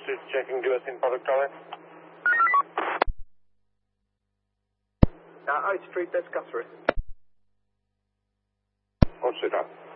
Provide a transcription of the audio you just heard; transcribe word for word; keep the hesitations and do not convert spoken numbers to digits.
Street checking U S in public tower. Uh, Oak Street, that's Guthrie. What's it up?